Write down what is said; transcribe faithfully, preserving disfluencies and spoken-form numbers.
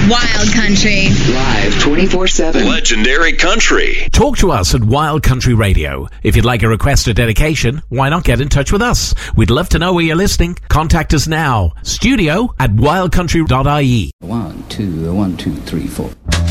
Wild Country. Live twenty-four seven. Legendary Country. Talk to us at Wild Country Radio. If you'd like a request or dedication, why not get in touch with us? We'd love to know where you're listening. Contact us now. Studio at wild country dot I E. One, two, one, two, three, four.